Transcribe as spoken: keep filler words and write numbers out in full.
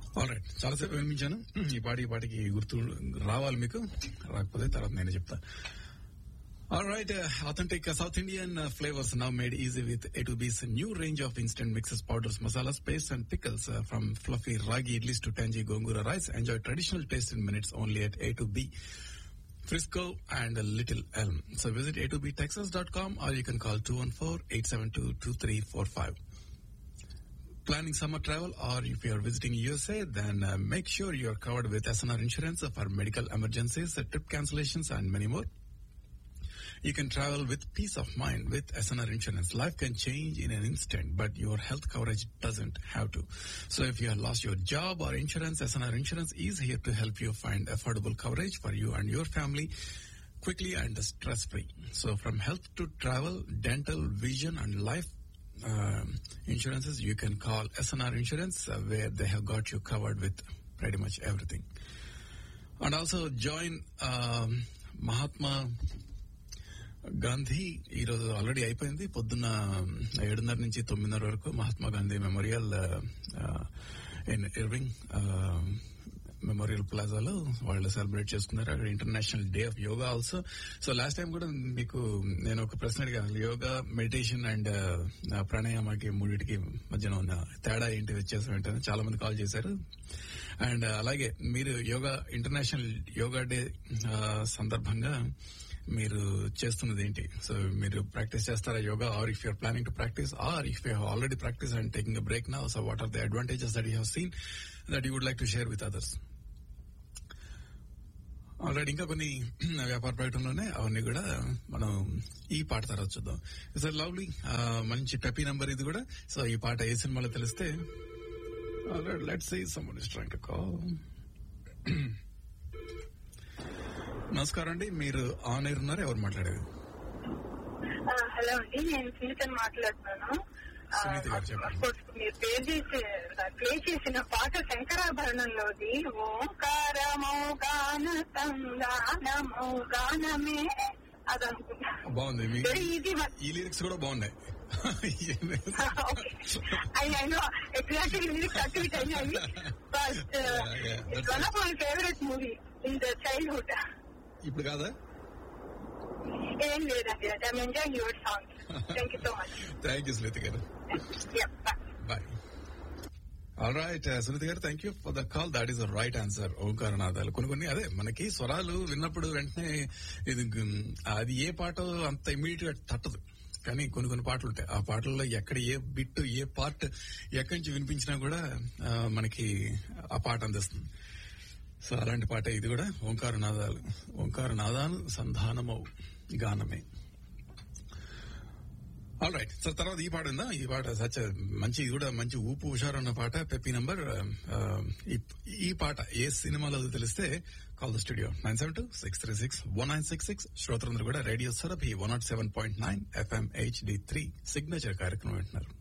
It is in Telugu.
ఆల్రైట్, చాలాసేపు వినిపించాను. ఈ పాట ఈ పాటికి గుర్తు రావాలి మీకు, రాకపోతే తర్వాత నేనే చెప్తా. Alright, uh, authentic uh, South Indian uh, flavors now made easy with A to B's new range of instant mixes, powders, masalas, pastes and pickles. Uh, from fluffy ragi idlis to tangy gongura rice, enjoy traditional taste in minutes only at A to B, Frisco and uh, Little Elm. So visit a to b texas dot com or you can call two one four, eight seven two, two three four five. Planning summer travel, or if you are visiting U S A, then uh, make sure you are covered with S N R insurance for medical emergencies, uh, trip cancellations and many more. You can travel with peace of mind with S N R insurance. Life can change in an instant, but your health coverage doesn't have to. So if you have lost your job or insurance, S N R insurance is here to help you find affordable coverage for you and your family quickly and stress-free. So from health to travel, dental, vision and life uh, insurances, you can call S N R insurance uh, where they have got you covered with pretty much everything. And also join um, Mahatma Gandhi. ఈ రోజు ఆల్రెడీ అయిపోయింది. పొద్దున్న ఏడున్నర నుంచి తొమ్మిదిన్నర వరకు Mahatma Gandhi memorial in Irving memorial ప్లాజాలో వాళ్ళు సెలబ్రేట్ చేసుకున్నారు. అక్కడ international day of yoga also. So last time కూడా మీకు నేను ఒక ప్రశ్న అడిగాను, యోగా, మెడిటేషన్ అండ్ ప్రాణాయామకి మూడింటికి మధ్యన ఉన్న తేడా ఏంటి, వ్యత్యాసం ఏంటని చాలా మంది కాల్ చేశారు. అండ్ అలాగే మీరు యోగా ఇంటర్నేషనల్ యోగా డే సందర్భంగా మీరు చేస్తున్నది ఏంటి? సో మీరు ప్రాక్టీస్ చేస్తారా yoga, are if you're planning to practice, are if you already practice and taking a break now, so what are the advantages that you have seen that you would like to share with others? Already ఇంకా కొన్ని వ్యాపార ప్రకటనలోనే అవన్నీ కూడా మనం ఈ పాట తర్వాత చూద్దాం. ఇట్స్ లవ్లీ మంచి టెపీ నంబర్ ఇది కూడా. సో ఈ పాట ఏ సినిమాలో తెలిస్తే let's see someone is trying to call. నమస్కారం అండి, మీరు ఆన్ ఎయిర్ ఉన్నారు, ఎవరు మాట్లాడేది? హలో అండి, నేను సునీతని మాట్లాడుతున్నాను. సునీత గారు చెప్పండి. మీరు ప్లే చేసి ప్లే చేసిన పాట శంకరాభరణంలోది ఓంకారమో గాన సంగానమో గానమే అదనుకుంటా. బాగుంది, ఈ లిరిక్స్ కూడా బాగున్నాయి. ఎగ్జాక్ట్లీ లిరిక్స్ అటు అయ్యాయి. But it's one of my favourite movie in the childhood. ఇప్పుడు కాదా? ఏం లేదండి, I'm enjoying your song. Thank you so much. Thank you Sunitha గారు. బాయ్. ఆల్ రైట్ సునీత గారు, thank you for the call. That is the right answer. ఓంకారనాదాలు కొన్ని కొన్ని అదే మనకి స్వరాలు విన్నప్పుడు వెంటనే ఇది అది ఏ పాట అంత ఇమీడియట్ గా తట్టదు, కానీ కొన్ని కొన్ని పాటలు ఉంటాయి. ఆ పాటల్లో ఎక్కడ ఏ బిట్ ఏ పార్ట్ ఎక్కడి నుంచి వినిపించినా కూడా మనకి ఆ పాట అందిస్తుంది. సో అలాంటి పాట ఇది కూడా. ఓంకార నాదాలు, ఓంకార నాదాలు సంధానమవు గానమే. All right. సో తర్వాత ఈ పాట ఉందా? ఈ పాట సచ్ మంచి, ఇది కూడా మంచి ఊపు హుషారు ఉన్న పాట. Peppy number. ఈ పాట ఏ సినిమాలో తెలిస్తే call the studio nine seven two six three six one nine six six. శ్రోతలందరూ కూడా radio సరఫీ one not seven point nine FM HD three signature కార్యక్రమం వింటున్నారు.